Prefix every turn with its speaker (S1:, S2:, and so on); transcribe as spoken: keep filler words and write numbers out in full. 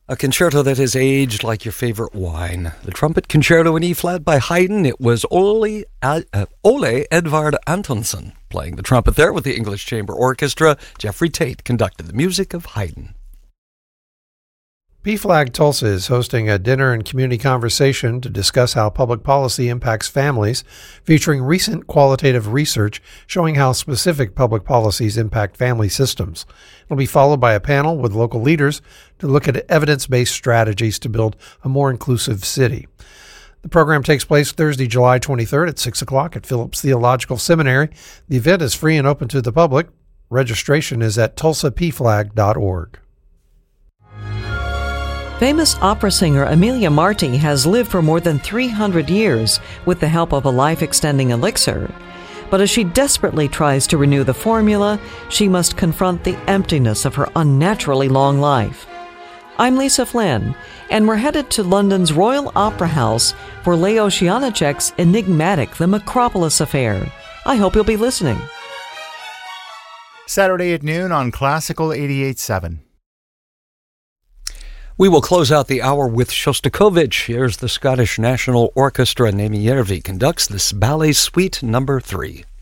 S1: A concerto that has aged like your favorite wine. The Trumpet Concerto in E-flat by Haydn. It was Ole, uh, Ole Edvard Antonsson playing the trumpet there with the English Chamber Orchestra. Jeffrey Tate conducted the music of Haydn.
S2: B-Flag Tulsa is hosting a dinner and community conversation to discuss how public policy impacts families, featuring recent qualitative research showing how specific public policies impact family systems. It'll be followed by a panel with local leaders to look at evidence-based strategies to build a more inclusive city. The program takes place Thursday, July twenty-third at six o'clock at Phillips Theological Seminary. The event is free and open to the public. Registration is at tulsa p flag dot org.
S3: Famous opera singer Amelia Marty has lived for more than three hundred years with the help of a life-extending elixir. But as she desperately tries to renew the formula, she must confront the emptiness of her unnaturally long life. I'm Lisa Flynn, and we're headed to London's Royal Opera House for Leo Shianicek's enigmatic The Macropolis Affair. I hope you'll be listening.
S4: Saturday at noon on Classical eighty-eight point seven.
S1: We will close out the hour with Shostakovich. Here's the Scottish National Orchestra. Nemi Järvi conducts this ballet suite number three.